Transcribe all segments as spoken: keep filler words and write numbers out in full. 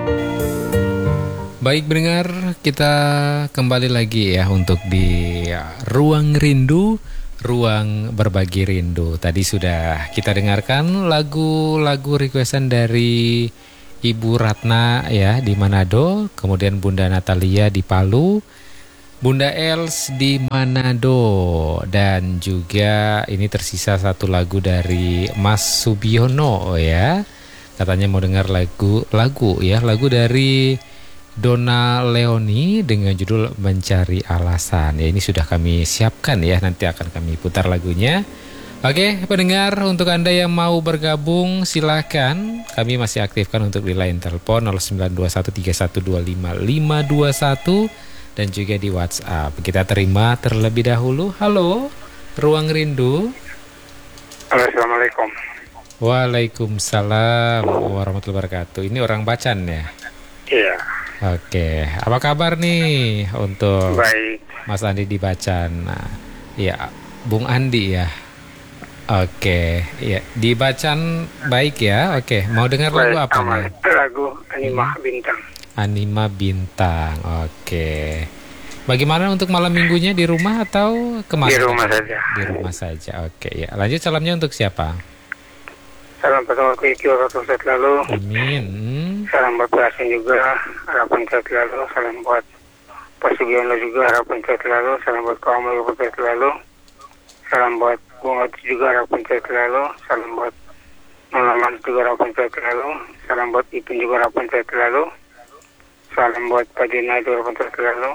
Baik pendengar, kita kembali lagi ya untuk di Ruang Rindu, Ruang Berbagi Rindu. Tadi sudah kita dengarkan lagu-lagu requestan dari Ibu Ratna ya di Manado, kemudian Bunda Natalia di Palu, Bunda Els di Manado, dan juga ini tersisa satu lagu dari Mas Subiono ya. Katanya mau dengar lagu lagu ya, lagu dari Donna Leoni dengan judul Mencari Alasan. Ya, ini sudah kami siapkan ya, nanti akan kami putar lagunya. Oke, pendengar, untuk Anda yang mau bergabung silakan. Kami masih aktifkan untuk di line telepon nol sembilan dua satu tiga satu dua lima lima dua satu dan juga di WhatsApp. Kita terima terlebih dahulu. Halo, Ruang Rindu. Halo, Assalamualaikum. Waalaikumsalam warahmatullahi wabarakatuh. Ini orang Bacan ya? Iya. Oke, apa kabar nih untuk Baik. Mas Andi di Bacan? Nah, ya, Bung Andi ya. Oke, ya di Bacan baik ya. Oke, mau dengar lagu apa nih? Lagu Anima hmm. Bintang. Anima Bintang. Oke. Bagaimana untuk malam minggunya, di rumah atau kemana? Di rumah saja. Di rumah saja. Oke, ya. Lanjut, salamnya untuk siapa? Salam pertama ke Iki waktu sehat lalu. Amin. Salam buat Basin juga, harapan sehat lalu. Salam buat Pak Sugiono juga, harapan sehat lalu. Salam buat kaum harapan sehat lalu. Salam buat Bung Oti juga, harapan sehat lalu. Salam buat Nolaman juga, harapan sehat lalu. Salam buat Ipin juga, harapan sehat lalu. Salam buat Pak Dina juga, harapan sehat lalu.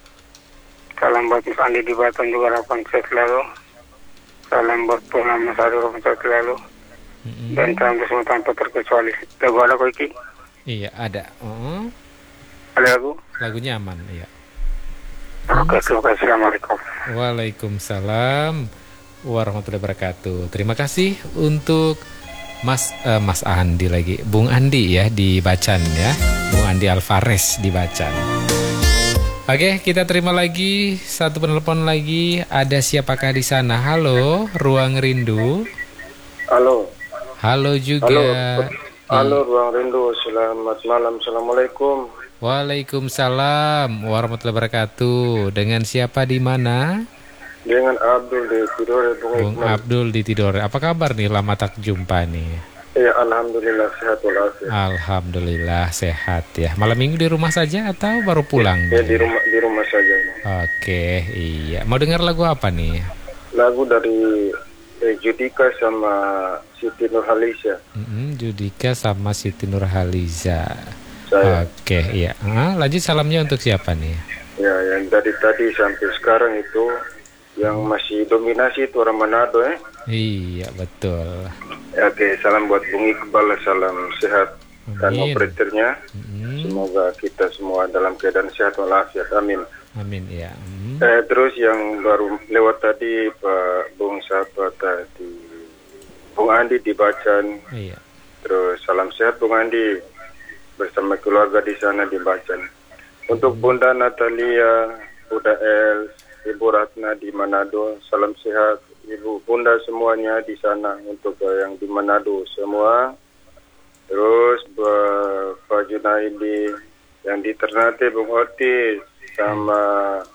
Salam buat Mas Andi di Batam juga, harapan sehat lalu. Salam buat Pulang Mas Adi, harapan sehat lalu. Mm-hmm. Dan salam semua tanpa terkecuali. Lagu ada kok Iki? Iya ada. Uh-huh. Ada lagu? Lagunya aman, iya. Oke, terima kasih. Assalamualaikum. Waalaikumsalam warahmatullahi wabarakatuh. Terima kasih untuk Mas uh, Mas Andi lagi, Bung Andi ya di Bacan ya, Bung Andi Alvarez di Bacan. Oke, kita terima lagi satu penelpon lagi. Ada siapakah di sana? Halo, Ruang Rindu. Halo. Halo juga. Halo, halo Ruang Rindu. Selamat malam. Assalamualaikum. Waalaikumsalam warahmatullahi wabarakatuh. Dengan siapa di mana? Dengan Abdul di Tidore, Bung Bung Iqbal. Abdul di Tidore. Apa kabar nih? Lama tak jumpa nih. Ya, alhamdulillah sehat walafiat. Alhamdulillah sehat ya. Malam minggu di rumah saja atau baru pulang? Ya, ya di rumah di rumah saja. Oke, iya. Mau dengar lagu apa nih? Lagu dari eh, Judika sama Siti Nurhaliza. Mm-hmm, Judika sama Siti Nurhaliza. Saya. Oke, iya. Ah, lanjut, salamnya untuk siapa nih? Ya, yang dari tadi sampai sekarang itu yang masih dominasi itu orang Manado ya. Iya, betul. Ya, oke, salam buat Bung Iqbal, salam sehat dan operatornya. Mm-hmm. Semoga kita semua dalam keadaan sehat walafiat. Amin. Amin ya. Mm-hmm. Eh, terus yang baru lewat tadi Pak Bung Sahabat tadi Bung Andi di Bacan. Iya. Terus salam sehat Bung Andi bersama keluarga di sana di Bacan. Untuk Bunda Natalia, Bunda Els, Ibu Ratna di Manado, salam sehat Ibu Bunda semuanya di sana untuk uh, yang di Manado semua. Terus uh, Pak Junaidi yang di Ternate, Bung Otis sama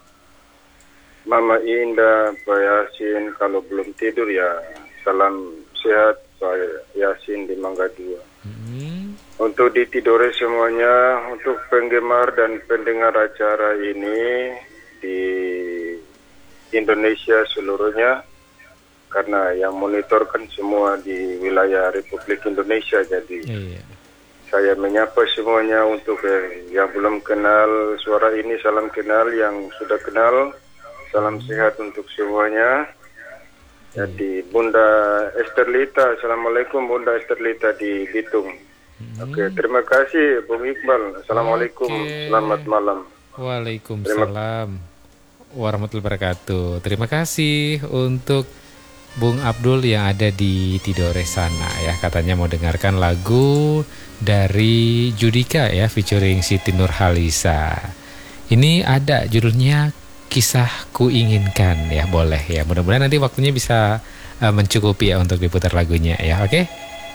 Mama Indah, Pak Yasin, kalau belum tidur ya salam sehat Pak Yasin di Mangga Dua. Mm-hmm. Untuk di Tidore semuanya, untuk penggemar dan pendengar acara ini di Indonesia seluruhnya, karena yang monitorkan semua di wilayah Republik Indonesia, jadi iya. Saya menyapa semuanya. Untuk eh, yang belum kenal suara ini, salam kenal. Yang sudah kenal, salam sehat untuk semuanya. Jadi Bunda Esterlita, assalamualaikum Bunda Esterlita di Bitung. Hmm. Oke, terima kasih Bung Iqbal. Assalamualaikum, Oke. Selamat malam. Waalaikumsalam warahmatullahi wabarakatuh. Terima kasih untuk Bung Abdul yang ada di Tidore sana ya. Katanya mau dengarkan lagu dari Judika ya, featuring Siti Nurhaliza. Ini ada judulnya Kisah Ku Inginkan ya, boleh ya. Mudah-mudahan nanti waktunya bisa uh, mencukupi ya untuk diputar lagunya ya, oke?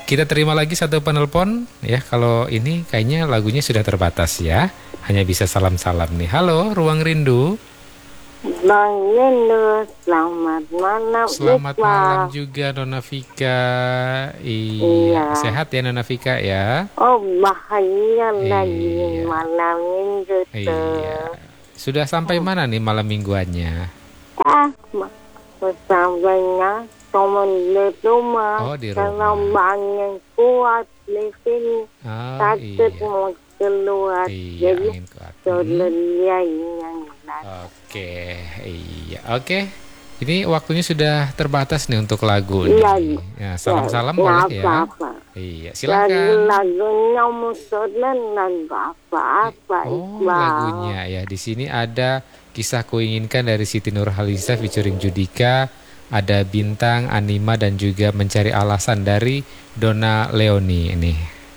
kita terima lagi satu penelpon ya. Kalau ini kayaknya lagunya sudah terbatas ya. Hanya bisa salam-salam nih. Halo, Ruang Rindu. Bang Rindu, selamat malam. Selamat Iqbal. malam juga Nona Vika. Iya, Iya. sehat ya Nona Vika ya. Oh, bahagia lagi Iya. malam minggu tuh. Iya. Sudah sampai mana nih malam mingguannya? Ah, ma- sampainya teman di rumah. Oh, di Kalau rumah. bang yang kuat di sini, Oh, takut iya. mau keluar. Iya, Jadi, angin kuat. suruh Hmm. dia yang datang. Oke, iya. Oke. Ini waktunya sudah terbatas nih untuk lagu Iya, nih. Ya, salam-salam Ya, boleh nggak ya. apa-apa. Iya, silakan. Lagu-lagunya musuhnya lagu apa-apa, Oh, Iqbal. lagunya ya. Di sini ada Kisah Kuinginkan dari Siti Nurhaliza featuring Judika, ada Bintang, Anima dan juga Mencari Alasan dari Donna Leoni ini.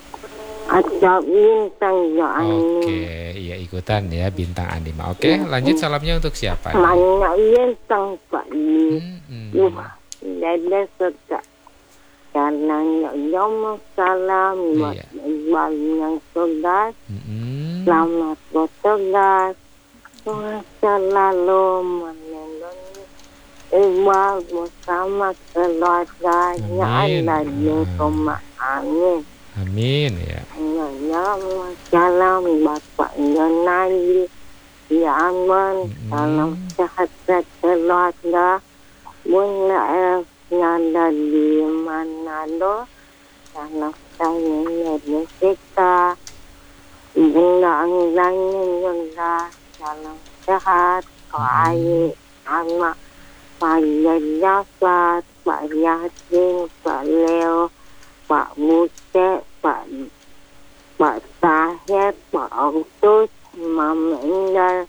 Ada bintang ya Oke, iya ikutan ya Bintang Anima. Oke, lanjut salamnya untuk siapa? nih? Banyak bintang Pak Li. Hmm, hmm. Wah, dada suka. Karena nyok salam buat Iya. Iqbal yang tugas. Hmm. Selamat bertugas. Tuhan selalu melindungi Iqbal bersama keluarganya. Amin. Ada di rumah. Amin. Amin ya. Nyok salam Bapak Yonali. Ya aman. Mm-mm. Salam sehat keluarga. Bunda Elfnya ada di Manado. Salam saya di Jessica. Bunda Angganya juga. Salam sehat. Pak Ayi, Anak, Pak Jafar, Pak Yasin, Pak Leo, Pak Butet, Pak Pak Tahir, Pak Autus, Mama Indah,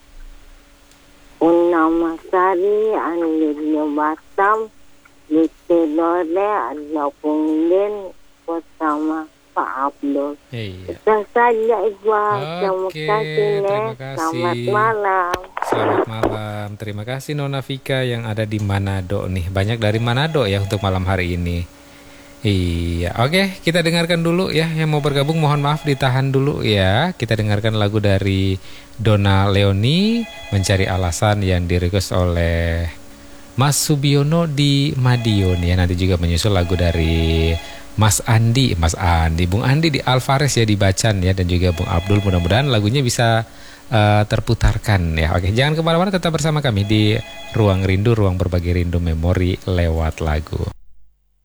Una Masari, Andi di Batam, di Tidore, ada Punggin, bersama Pak Abdul. Iya. Itu saja Iqbal. Terima Oke, kasih, Nek. terima kasih. Selamat malam. Selamat malam. Terima kasih Nona Vika yang ada di Manado nih. Banyak dari Manado ya untuk malam hari ini. Iya, oke, kita dengarkan dulu ya. Yang mau bergabung mohon maaf ditahan dulu ya. Kita dengarkan lagu dari Donna Leoni, Mencari Alasan yang direquest oleh Mas Subiono di Madiun ya. Nanti juga menyusul lagu dari Mas Andi, Mas Andi, Bung Andi di Alvarez ya di Bacan ya, dan juga Bung Abdul. Mudah-mudahan lagunya bisa uh, terputarkan ya. Oke, jangan kemana-mana, tetap bersama kami di Ruang Rindu, ruang berbagi rindu memori lewat lagu.